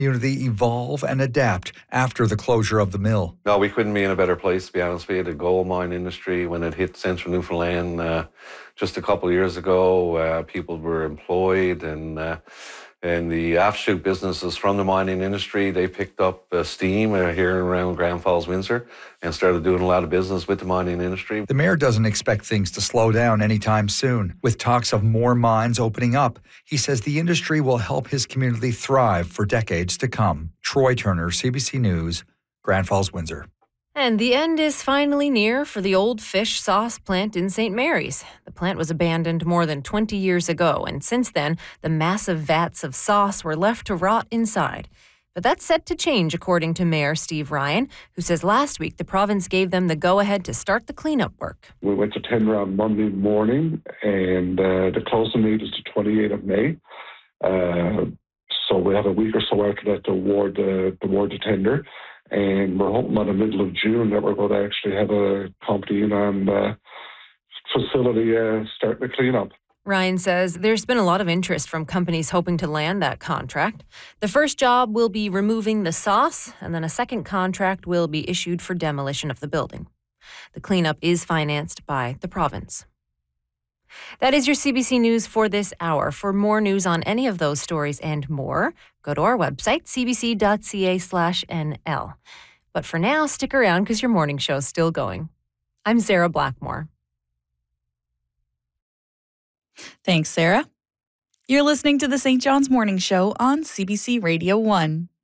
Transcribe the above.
community evolve and adapt after the closure of the mill. No, we couldn't be in a better place, to be honest with you. The gold mine industry, when it hit central Newfoundland just a couple of years ago, people were employed, and the offshoot businesses from the mining industry, they picked up steam here around Grand Falls, Windsor, and started doing a lot of business with the mining industry. The mayor doesn't expect things to slow down anytime soon. With talks of more mines opening up, he says the industry will help his community thrive for decades to come. Troy Turner, CBC News, Grand Falls, Windsor. And the end is finally near for the old fish sauce plant in St. Mary's. The plant was abandoned more than 20 years ago, and since then, the massive vats of sauce were left to rot inside. But that's set to change, according to Mayor Steve Ryan, who says last week the province gave them the go-ahead to start the cleanup work. We went to tender on Monday morning, and the closing date is the 28th of May. So we have a week or so after that to award the tender. And we're hoping by the middle of June that we're going to actually have a company in on the facility starting to clean up. Ryan says there's been a lot of interest from companies hoping to land that contract. The first job will be removing the sauce, and then a second contract will be issued for demolition of the building. The cleanup is financed by the province. That is your CBC News for this hour. For more news on any of those stories and more, go to our website, cbc.ca/NL. But for now, stick around because your morning show's still going. I'm Sarah Blackmore. Thanks, Sarah. You're listening to the St. John's Morning Show on CBC Radio 1.